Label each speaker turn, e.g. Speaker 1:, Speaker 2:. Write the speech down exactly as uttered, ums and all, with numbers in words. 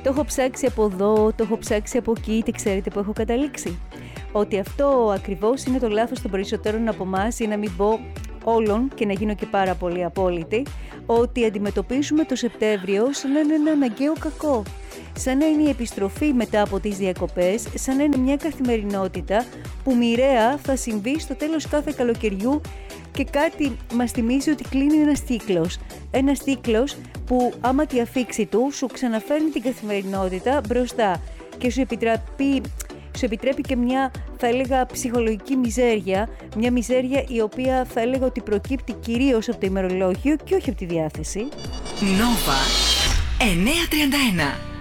Speaker 1: Το έχω ψάξει από εδώ, το έχω ψάξει από εκεί, είτε ξέρετε που έχω καταλήξει. Ότι αυτό ακριβώς είναι το λάθος των περισσότερων από εμάς, ή να μην πω όλων και να γίνω και πάρα πολύ απόλυτη, ότι αντιμετωπίζουμε το Σεπτέμβριο σαν να είναι ένα αναγκαίο κακό. Σαν να είναι η επιστροφή μετά από τις διακοπές, σαν να είναι μια καθημερινότητα που μοιραία θα συμβεί στο τέλος κάθε καλοκαιριού και κάτι μας θυμίζει ότι κλείνει ένας κύκλος. Ένας κύκλος που άμα τη αφήξη του σου ξαναφέρνει την καθημερινότητα μπροστά και σου επιτρέπει, σου επιτρέπει και μια, θα έλεγα, ψυχολογική μιζέρια, μια μιζέρια η οποία θα έλεγα ότι προκύπτει κυρίως από το ημερολόγιο και όχι από τη διάθεση.
Speaker 2: Νόβα εννιακόσια τριάντα ένα.